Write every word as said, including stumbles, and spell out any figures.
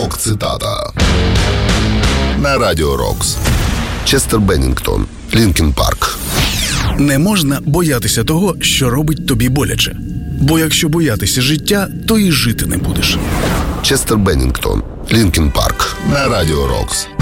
Рок-цитата на Радіо Рокс. Честер Беннінгтон, Лінкін Парк. Не можна боятися того, що робить тобі боляче. Бо якщо боятися життя, то і жити не будеш. Честер Беннінгтон, Лінкін Парк на Радіо Рокс.